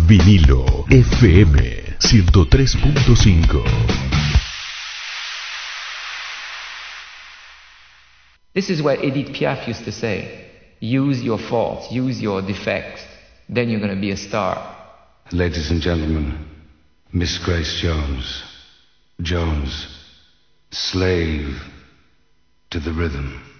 Vinilo FM 103.5. This is what Edith Piaf used to say. Use your faults, use your defects, then you're going to be a star. Ladies and gentlemen, Miss Grace Jones. Jones, slave to the rhythm.